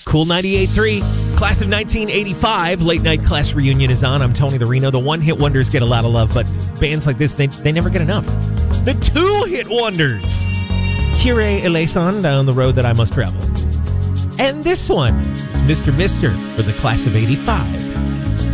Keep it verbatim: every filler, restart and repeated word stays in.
Cool ninety-eight point three. Class of nineteen eighty-five, Late Night Class Reunion is on. I'm Tony the Reno. The one-hit wonders get a lot of love, but bands like this, they, they never get enough. The two-hit wonders. Kyrie Eleison, Down the Road That I Must Travel. And this one is Mister Mister for the Class of eighty-five.